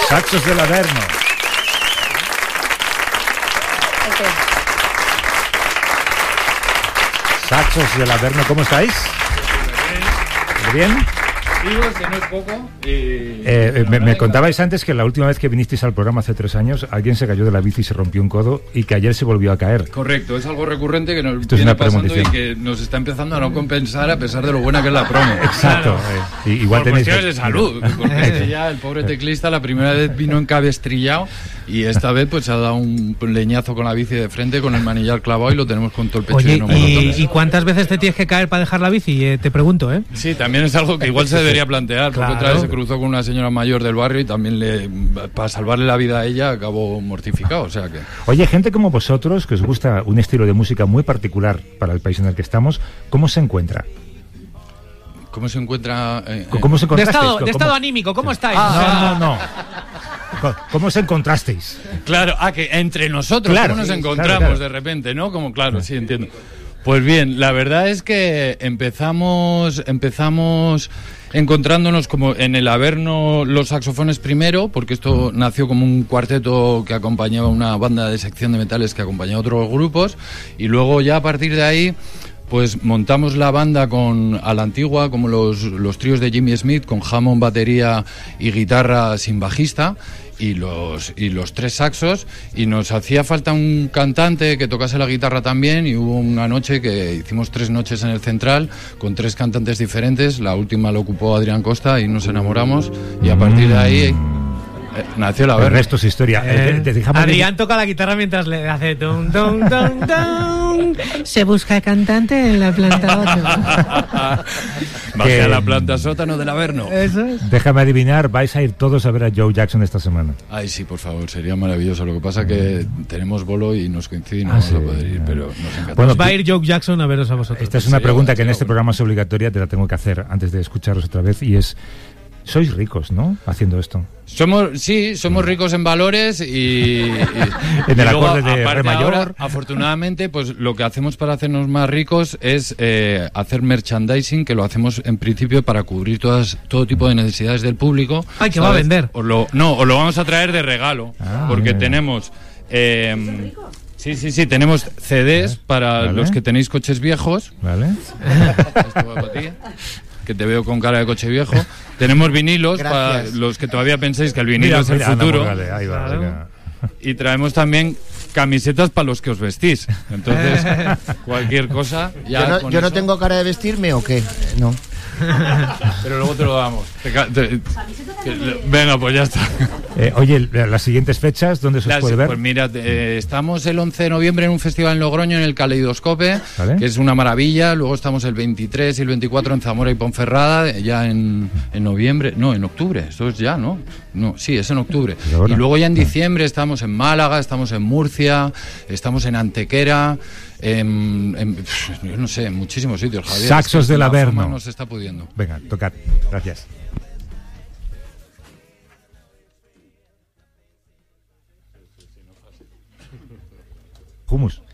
Saxos del Averno. Saxos del Averno, ¿cómo estáis? ¿Muy bien? Digo que no es poco. Me contabais antes que la última vez que vinisteis al programa hace 3 años, alguien se cayó de la bici y se rompió un codo y que ayer se volvió a caer. Correcto, es algo recurrente que nos viene pasando y que nos está empezando a no compensar a pesar de lo buena que es la promo. Exacto. Claro. Igual por tenéis cuestiones de salud, porque ya el pobre teclista la primera vez vino encabestrillado y esta vez pues ha dado un leñazo con la bici de frente, con el manillar clavado y lo tenemos con todo el pecho lleno. ¿Y cuántas veces te tienes que caer para dejar la bici? Te pregunto, ¿eh? Sí, también es algo que igual se debería plantear, porque otra vez se cruzó con una señora mayor del barrio y también para salvarle la vida a ella acabó mortificado, o sea que... Oye, gente como vosotros, que os gusta un estilo de música muy particular para el país en el que estamos, ¿cómo se encuentra? ¿Cómo se encuentra? ¿Cómo se encontrasteis? De estado anímico, ¿cómo estáis? No. ¿Cómo os encontrasteis? Claro, que entre nosotros, claro, ¿cómo nos encontramos claro. De repente, no? Como claro, sí, entiendo. Pues bien, la verdad es que empezamos encontrándonos como en el Averno los saxofones primero, porque esto nació como un cuarteto que acompañaba una banda de sección de metales que acompañaba a otros grupos, y luego ya a partir de ahí pues montamos la banda a la antigua, como los tríos de Jimmy Smith, con Hammond, batería y guitarra sin bajista, y los 3 saxos, y nos hacía falta un cantante que tocase la guitarra también, y hubo una noche que hicimos 3 noches en el Central con 3 cantantes diferentes. La última lo ocupó Adrián Costa y nos enamoramos, y a partir de ahí nació la El resto es historia. Adrián toca la guitarra mientras le hace dum, dum, dum, dum. Se busca cantante en la planta 8. Bajé a la planta sótano del Averno. Eso es. Déjame adivinar, vais a ir todos a ver a Joe Jackson esta semana. Ay, sí, por favor, sería maravilloso. Lo que pasa que tenemos bolo y nos coincide y no vamos a poder ir, pero nos encanta. Bueno, va a ir Joe Jackson a veros a vosotros. Esta es una pregunta que en este programa es obligatoria, te la tengo que hacer antes de escucharos otra vez, y es... Sois ricos, ¿no? Haciendo esto. Somos ricos en valores y en el acorde de re mayor. Ahora, afortunadamente, pues lo que hacemos para hacernos más ricos es hacer merchandising, que lo hacemos en principio para cubrir todo tipo de necesidades del público. ¡Ay, que va a vender! Os lo vamos a traer de regalo, porque tenemos... Sí, tenemos CDs para los que tenéis coches viejos. Vale. Esto va para ti, que te veo con cara de coche viejo. Tenemos vinilos. Gracias. Para los que todavía pensáis que el vinilo es el futuro. Vale, ahí va, venga. Y traemos también camisetas para los que os vestís. Entonces, cualquier cosa... ¿Yo no tengo cara de vestirme o qué? No. Pero luego te lo damos. Venga, pues ya está. Oye, las siguientes fechas, ¿dónde se os puede ver? Pues mira, estamos el 11 de noviembre en un festival en Logroño, en el Caleidoscope, ¿vale? Que es una maravilla. Luego estamos el 23 y el 24 en Zamora y Ponferrada, ya en noviembre, no, en octubre, eso es ya, ¿no? No, sí, es en octubre. Y luego ya en diciembre estamos en Málaga, estamos en Murcia, estamos en Antequera, yo no sé, en muchísimos sitios, Javier. Saxos del Averno. No se está pudiendo. Venga, tocad. Gracias. Hummus.